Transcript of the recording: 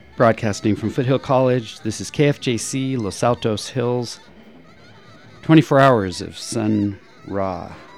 Broadcasting from Foothill College, this is KFJC Los Altos Hills. 24 hours of Sun Ra.